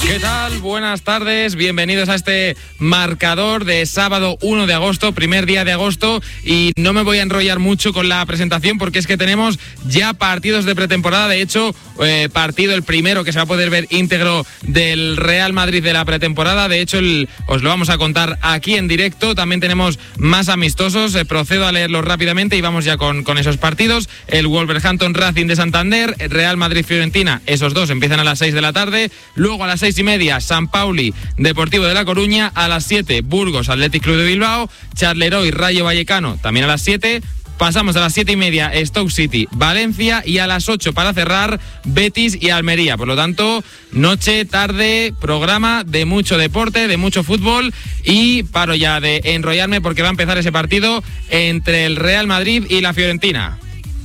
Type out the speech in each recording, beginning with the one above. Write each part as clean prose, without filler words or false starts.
¿Qué tal? Buenas tardes, bienvenidos a este marcador de sábado 1 de agosto, primer día de agosto, y no me voy a enrollar mucho con la presentación porque es que tenemos ya partidos de pretemporada. De hecho, partido el primero que se va a poder ver íntegro del Real Madrid de la pretemporada. De hecho, os lo vamos a contar aquí en directo. También tenemos más amistosos, procedo a leerlos rápidamente y vamos ya con esos partidos. El Wolverhampton Racing de Santander, Real Madrid Fiorentina, esos dos empiezan a las 6 de la tarde. Luego a las 6:30, San Pauli Deportivo de La Coruña. A las 7, Burgos Athletic Club de Bilbao. Charleroi Rayo Vallecano, también a las 7. Pasamos a las 7:30, Stoke City Valencia, y a las 8 para cerrar, Betis y Almería. Por lo tanto, noche, tarde, programa de mucho deporte, de mucho fútbol, y paro ya de enrollarme porque va a empezar ese partido entre el Real Madrid y la Fiorentina.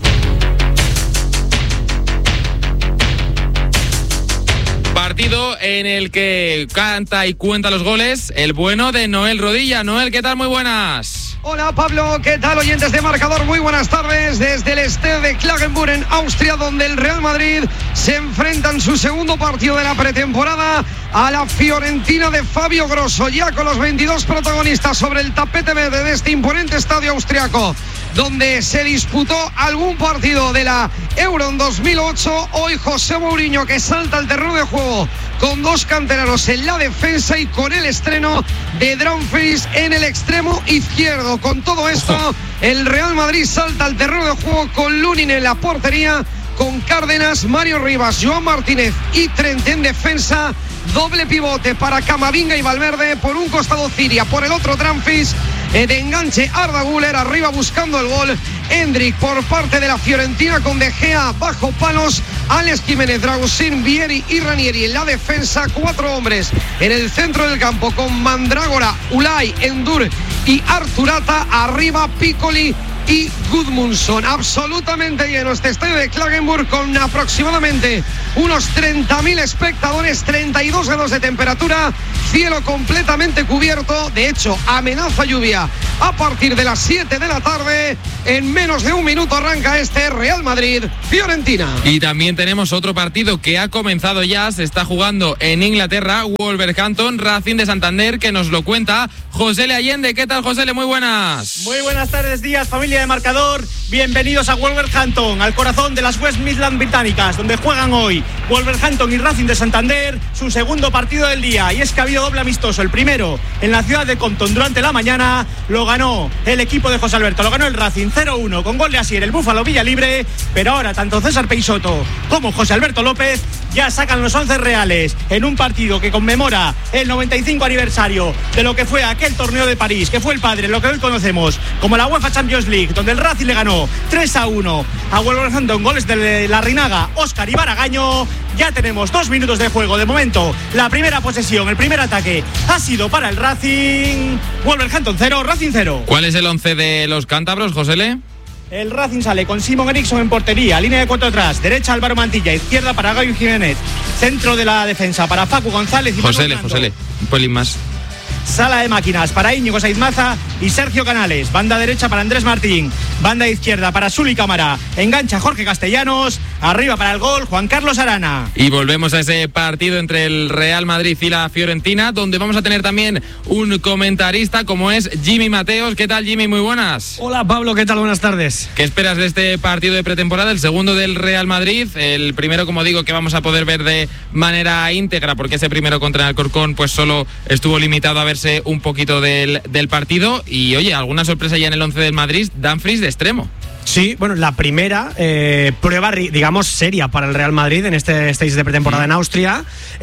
Partido en el que canta y cuenta los goles el bueno de Noel Rodilla. Noel, ¿qué tal? Muy buenas. Hola Pablo, ¿qué tal, oyentes de Marcador? Muy buenas tardes desde el Stade de Klagenfurt en Austria, donde el Real Madrid se enfrenta en su segundo partido de la pretemporada a la Fiorentina de Fabio Grosso, ya con los 22 protagonistas sobre el tapete verde de este imponente estadio austriaco, donde se disputó algún partido de la Euro en 2008. Hoy José Mourinho, que salta al terreno de juego con dos canteranos en la defensa y con el estreno de Dumfries en el extremo izquierdo. Con todo esto, el Real Madrid salta al terreno de juego con Lunin en la portería, con Cárdenas, Mario Rivas, Joan Martínez y Trent en defensa. Doble pivote para Camavinga y Valverde, por un costado Ciria, por el otro Dumfries, de enganche Arda Güler, arriba buscando el gol Hendrik por parte de la Fiorentina, con De Gea bajo palos, Alex Jiménez, Dragusin, Vieri y Ranieri en la defensa. Cuatro hombres en el centro del campo con Mandrágora, Ulay, Endur y Arturata, arriba Piccoli y Gudmundsson. Absolutamente lleno este estadio de Klagenfurt, con aproximadamente unos 30.000 espectadores, 32 grados de temperatura, cielo completamente cubierto. De hecho, amenaza lluvia a partir de las 7 de la tarde. En menos de un minuto arranca este Real Madrid-Fiorentina. Y también tenemos otro partido que ha comenzado ya, se está jugando en Inglaterra, Wolverhampton Racing de Santander, que nos lo cuenta José Allende. ¿Qué tal, José? Muy buenas. Muy buenas tardes, días, familia de Marcador. Bienvenidos a Wolverhampton, al corazón de las West Midlands británicas, donde juegan hoy Wolverhampton y Racing de Santander su segundo partido del día. Y es que ha habido doble amistoso. El primero en la ciudad de Compton durante la mañana lo ganó el equipo de José Alberto, lo ganó el Racing 0-1 con gol de Asier, el Búfalo Villalibre. Pero ahora tanto César Peixoto como José Alberto López ya sacan los 11 reales en un partido que conmemora el 95 aniversario de lo que fue aquel torneo de París, que fue el padre, lo que hoy conocemos como la UEFA Champions League, donde el Racing le ganó 3-1 a Wolverhampton, goles de Larrinaga, Óscar y Baragaño. Ya tenemos 2 minutos de juego. De momento, la primera posesión, el primer ataque ha sido para el Racing. Wolverhampton 0, Racing 0. ¿Cuál es el 11 de los cántabros, José? El Racing sale con Simon Eriksson en portería, línea de 4 atrás, derecha Álvaro Mantilla, izquierda para Gaby Jiménez, centro de la defensa para Facu González y José, un pelín más. Sala de máquinas para Íñigo Saizmaza y Sergio Canales. Banda derecha para Andrés Martín. Banda izquierda para Suli Cámara. Engancha Jorge Castellanos. Arriba para el gol Juan Carlos Arana. Y volvemos a ese partido entre el Real Madrid y la Fiorentina, donde vamos a tener también un comentarista como es Jimmy Mateos. ¿Qué tal, Jimmy? Muy buenas. Hola, Pablo. ¿Qué tal? Buenas tardes. ¿Qué esperas de este partido de pretemporada? El segundo del Real Madrid. El primero, como digo, que vamos a poder ver de manera íntegra, porque ese primero contra el Alcorcón pues solo estuvo limitado a verse un poquito del partido. Y oye, alguna sorpresa ya en el 11 del Madrid, Dumfries de extremo. Sí, bueno, la primera prueba, digamos, seria para el Real Madrid en este stage de pretemporada en Austria.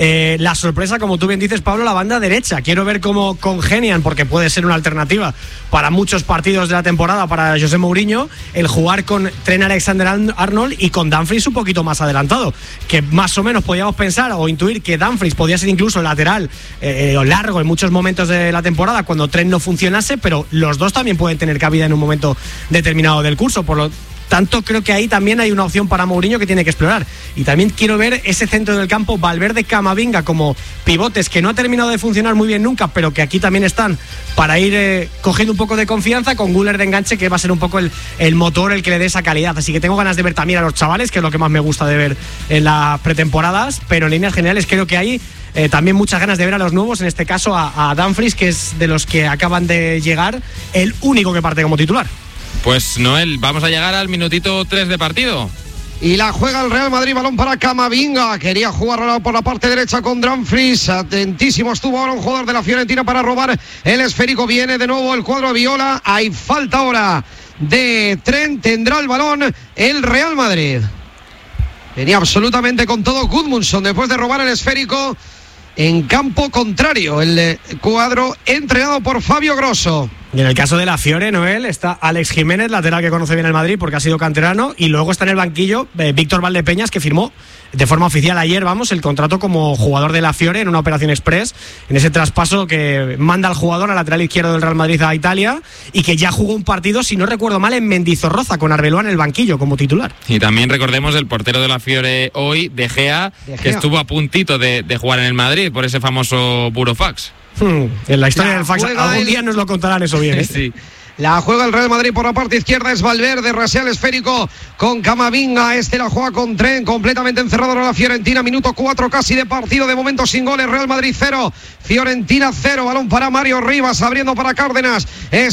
La sorpresa, como tú bien dices, Pablo, la banda derecha. Quiero ver cómo congenian, porque puede ser una alternativa para muchos partidos de la temporada para José Mourinho, el jugar con Trent Alexander-Arnold y con Dumfries un poquito más adelantado, que más o menos podíamos pensar o intuir que Dumfries podía ser incluso lateral o largo en muchos momentos de la temporada cuando Trent no funcionase, pero los dos también pueden tener cabida en un momento determinado del curso. Por lo tanto, creo que ahí también hay una opción para Mourinho que tiene que explorar. Y también quiero ver ese centro del campo, Valverde, Camavinga como pivotes, que no ha terminado de funcionar muy bien nunca, pero que aquí también están para ir cogiendo un poco de confianza, con Güler de enganche, que va a ser un poco el motor, el que le dé esa calidad. Así que tengo ganas de ver también a los chavales, que es lo que más me gusta de ver en las pretemporadas, pero en líneas generales creo que ahí también muchas ganas de ver a los nuevos, en este caso a Dumfries, que es de los que acaban de llegar, el único que parte como titular. Pues Noel, vamos a llegar al minutito 3 de partido. Y la juega el Real Madrid, balón para Camavinga, quería jugar por la parte derecha con Dumfries, atentísimo estuvo ahora un jugador de la Fiorentina para robar el esférico, viene de nuevo el cuadro de Viola, hay falta ahora de Trent, tendrá el balón el Real Madrid. Venía absolutamente con todo Gudmundsson después de robar el esférico en campo contrario, el cuadro entrenado por Fabio Grosso. Y en el caso de la Fiore, Noel, está Alex Jiménez, lateral que conoce bien el Madrid porque ha sido canterano, y luego está en el banquillo Víctor Valdepeñas, que firmó de forma oficial ayer, el contrato como jugador de la Fiore en una operación express, en ese traspaso que manda al jugador al lateral izquierdo del Real Madrid a Italia, y que ya jugó un partido, si no recuerdo mal, en Mendizorroza con Arbeloa en el banquillo como titular. Y también recordemos el portero de la Fiore hoy, De Gea, que estuvo a puntito de jugar en el Madrid por ese famoso burofax. En la historia del fax algún día nos lo contarán eso bien, ¿eh? Sí. La juega el Real Madrid por la parte izquierda, es Valverde, rasea el esférico con Camavinga, la juega con Trent, completamente encerrado en la Fiorentina, minuto 4 casi de partido, de momento sin goles, Real Madrid 0, Fiorentina 0, balón para Mario Rivas, abriendo para Cárdenas,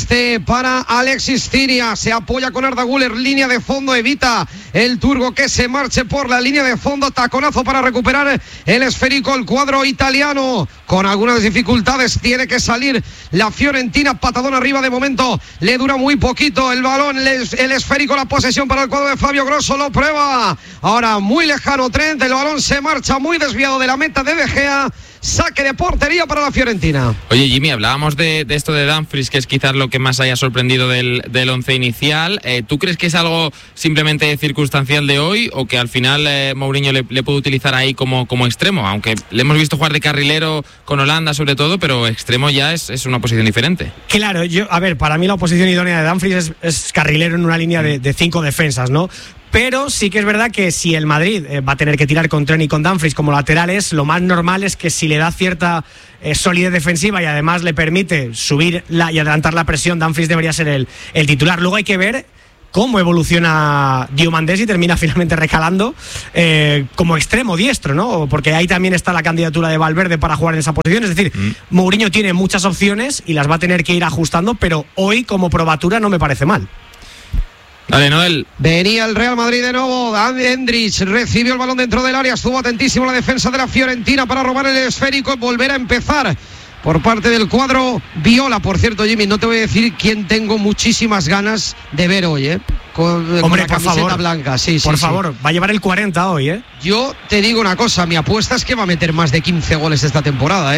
para Alexis Ciria, se apoya con Arda Güler, línea de fondo, evita el turco que se marche por la línea de fondo, taconazo para recuperar el esférico, el cuadro italiano, con algunas dificultades, tiene que salir la Fiorentina, patadón arriba de momento. Le dura muy poquito el balón, el esférico, la posesión para el cuadro de Fabio Grosso, lo prueba. Ahora muy lejano Trent, el balón se marcha muy desviado de la meta de De Gea. Saque de portería para la Fiorentina. Oye, Jimmy, hablábamos de esto de Dumfries, que es quizás lo que más haya sorprendido del once inicial. ¿Tú crees que es algo simplemente circunstancial de hoy o que al final Mourinho le puede utilizar ahí como extremo? Aunque le hemos visto jugar de carrilero con Holanda sobre todo, pero extremo ya es una posición diferente. Claro, para mí la posición idónea de Dumfries es carrilero en una línea de 5 defensas, ¿no? Pero sí que es verdad que si el Madrid va a tener que tirar con Trent y con Dumfries como laterales, lo más normal es que si le da cierta solidez defensiva y además le permite subir y adelantar la presión, Dumfries debería ser el titular. Luego hay que ver cómo evoluciona Diomandés y termina finalmente recalando como extremo diestro, ¿no? Porque ahí también está la candidatura de Valverde para jugar en esa posición. Es decir, Mourinho tiene muchas opciones y las va a tener que ir ajustando, pero hoy como probatura no me parece mal. Dale, Noel. Venía el Real Madrid de nuevo, Endrich recibió el balón dentro del área, estuvo atentísimo la defensa de la Fiorentina para robar el esférico y volver a empezar por parte del cuadro Viola. Por cierto, Jimmy, no te voy a decir quién tengo muchísimas ganas de ver hoy, con la camiseta blanca. Sí, por favor, va a llevar el 40 hoy, Yo te digo una cosa, mi apuesta es que va a meter más de 15 goles esta temporada,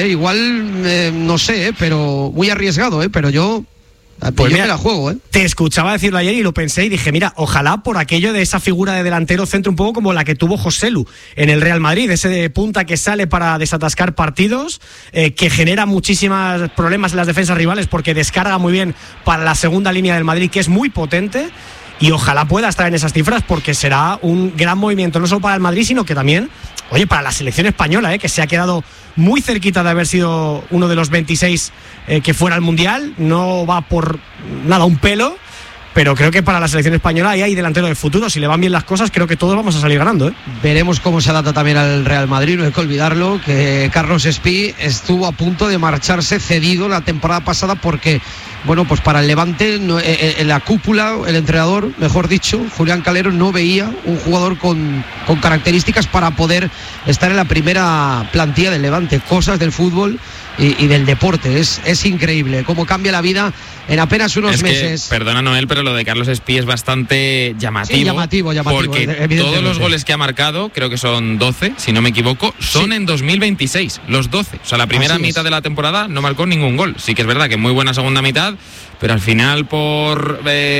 Igual, no sé, pero muy arriesgado, pero yo... Pues mira, me la juego, Te escuchaba decirlo ayer y lo pensé y dije, mira, ojalá por aquello de esa figura de delantero centro un poco como la que tuvo Joselu en el Real Madrid, ese de punta que sale para desatascar partidos, que genera muchísimos problemas en las defensas rivales porque descarga muy bien para la segunda línea del Madrid, que es muy potente. Y ojalá pueda estar en esas cifras porque será un gran movimiento no solo para el Madrid, sino que también, para la selección española, que se ha quedado muy cerquita de haber sido uno de los 26 que fuera al Mundial. No va por nada un pelo, pero creo que para la selección española ahí hay delantero de futuro. Si le van bien las cosas, creo que todos vamos a salir ganando, Veremos cómo se adapta también al Real Madrid. No hay que olvidarlo, que Carlos Espí estuvo a punto de marcharse cedido la temporada pasada porque, pues para el Levante, en la cúpula, el entrenador, mejor dicho, Julián Calero, no veía un jugador con características para poder estar en la primera plantilla del Levante. Cosas del fútbol y del deporte. Es increíble cómo cambia la vida en apenas unos meses. Perdona, Noel, pero lo de Carlos Espí es bastante llamativo. Sí, llamativo. Porque todos los goles que ha marcado, creo que son 12, si no me equivoco, son en 2026, los 12. O sea, la primera mitad de la temporada no marcó ningún gol. Sí que es verdad que muy buena segunda mitad, pero al final por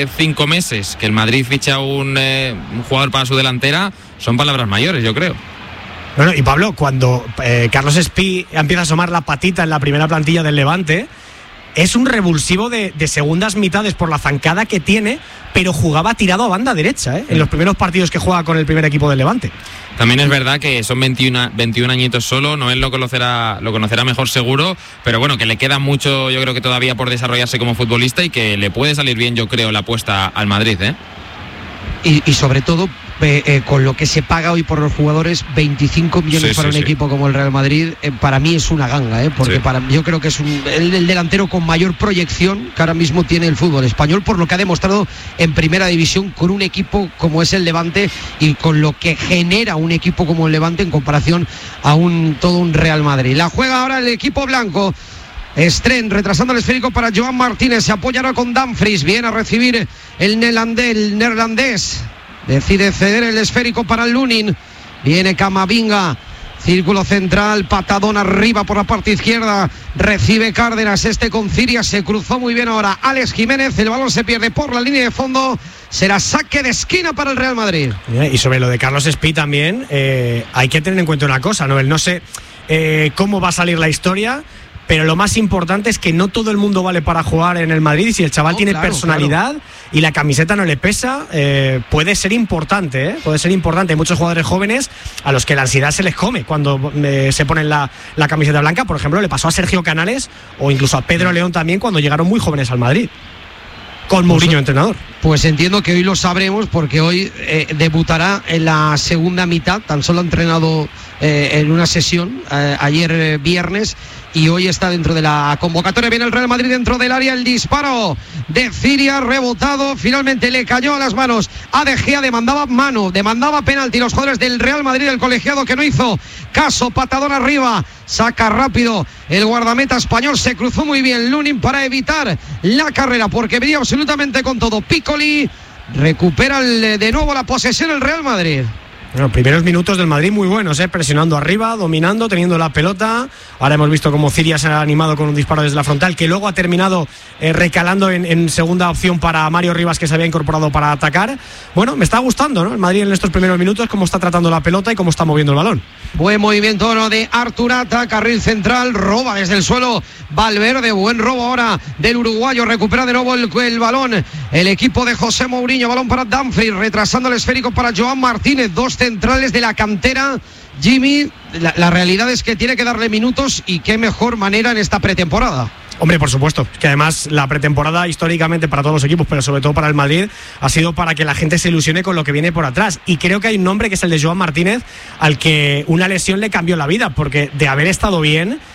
5 meses que el Madrid ficha un jugador para su delantera, son palabras mayores, yo creo. Bueno, y Pablo, cuando Carlos Espí empieza a asomar la patita en la primera plantilla del Levante, es un revulsivo de segundas mitades por la zancada que tiene, pero jugaba tirado a banda derecha, en los primeros partidos que juega con el primer equipo del Levante. También es verdad que son 21 añitos solo, Noel lo conocerá mejor seguro, pero bueno, que le queda mucho, yo creo que todavía por desarrollarse como futbolista y que le puede salir bien, yo creo, la apuesta al Madrid, Y sobre todo con lo que se paga hoy por los jugadores, 25 millones para un equipo como el Real Madrid, para mí es una ganga, porque yo creo que es el delantero con mayor proyección que ahora mismo tiene el fútbol español, por lo que ha demostrado en primera división con un equipo como es el Levante y con lo que genera un equipo como el Levante en comparación a todo un Real Madrid. La juega ahora el equipo blanco. Stren retrasando el esférico para Joan Martínez, se apoyará con Dumfries, viene a recibir el neerlandés, decide ceder el esférico para Lunin, viene Camavinga, círculo central, patadón arriba por la parte izquierda, recibe Cárdenas, con Ciria, se cruzó muy bien ahora Alex Jiménez, el balón se pierde por la línea de fondo, será saque de esquina para el Real Madrid. Y sobre lo de Carlos Espí también, hay que tener en cuenta una cosa, ¿no? No sé cómo va a salir la historia, pero lo más importante es que no todo el mundo vale para jugar en el Madrid, y si el chaval tiene personalidad y la camiseta no le pesa, puede ser importante, puede ser importante. Hay muchos jugadores jóvenes a los que la ansiedad se les come cuando se ponen la camiseta blanca. Por ejemplo, le pasó a Sergio Canales o incluso a Pedro León también cuando llegaron muy jóvenes al Madrid, con Mourinho entrenador. Pues entiendo que hoy lo sabremos, porque hoy debutará en la segunda mitad. Tan solo ha entrenado en una sesión ayer viernes, y hoy está dentro de la convocatoria. Viene el Real Madrid dentro del área, el disparo de Ciria, rebotado, finalmente le cayó a las manos a De Gea, demandaba penalti. Los jugadores del Real Madrid, el colegiado, que no hizo caso, patadón arriba, saca rápido el guardameta español, se cruzó muy bien Lunin para evitar la carrera, porque venía absolutamente con todo. Piccoli recupera de nuevo la posesión el Real Madrid. Bueno, primeros minutos del Madrid muy buenos, presionando arriba, dominando, teniendo la pelota. Ahora hemos visto cómo Ciria se ha animado con un disparo desde la frontal, que luego ha terminado recalando en segunda opción para Mario Rivas, que se había incorporado para atacar. Bueno, me está gustando, ¿no? El Madrid en estos primeros minutos, cómo está tratando la pelota y cómo está moviendo el balón. Buen movimiento de Arturata, carril central, roba desde el suelo Valverde, buen robo ahora del uruguayo, recupera de nuevo el balón el equipo de José Mourinho, balón para Dumfries, retrasando el esférico para Joan Martínez, dos centrales de la cantera. Jimmy, la realidad es que tiene que darle minutos, y qué mejor manera en esta pretemporada. Hombre, por supuesto, que además la pretemporada históricamente para todos los equipos, pero sobre todo para el Madrid, ha sido para que la gente se ilusione con lo que viene por atrás, y creo que hay un nombre que es el de Joan Martínez, al que una lesión le cambió la vida, porque de haber estado bien